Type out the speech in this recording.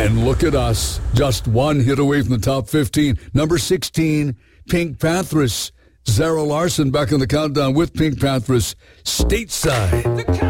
And look at us, just one hit away from the top 15. Number 16, Pink Panthers. Zara Larson back on the countdown with Pink Panthers, Stateside.